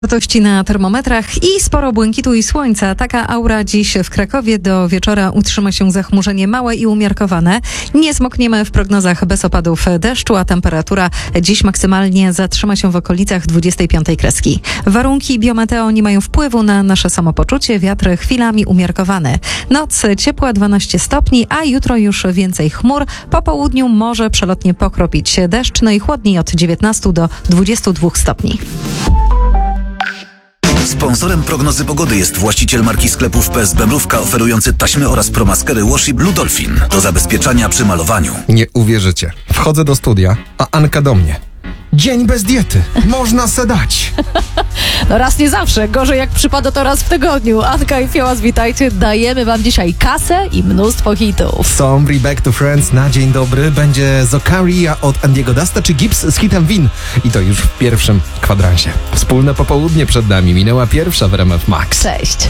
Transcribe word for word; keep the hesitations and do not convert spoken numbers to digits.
Wartości na termometrach i sporo błękitu i słońca. Taka aura dziś w Krakowie. Do wieczora utrzyma się zachmurzenie małe i umiarkowane. Nie zmokniemy w prognozach bez opadów deszczu, a temperatura dziś maksymalnie zatrzyma się w okolicach dwudziestej piątej kreski. Warunki biometeo nie mają wpływu na nasze samopoczucie. Wiatr chwilami umiarkowany. Noc ciepła dwanaście stopni, a jutro już więcej chmur. Po południu może przelotnie pokropić deszcz, no i chłodniej od dziewiętnastu do dwudziestu dwóch stopni. Sponsorem prognozy pogody jest właściciel marki sklepów P S Bemrówka, oferujący taśmy oraz promaskery Washi Blue Dolphin do zabezpieczania przy malowaniu. Nie uwierzycie. Wchodzę do studia, a Anka do mnie. Dzień bez diety. Można se dać. No raz nie zawsze. Gorzej jak przypada to raz w tygodniu. Anka i Fiołas, witajcie. Dajemy wam dzisiaj kasę i mnóstwo hitów. Somebody Back to Friends na dzień dobry będzie Zokaria od Andiego Dasta czy Gibbs z hitem Win. I to już w pierwszym kwadransie. Wspólne popołudnie przed nami. Minęła pierwsza w R M F Max. Cześć.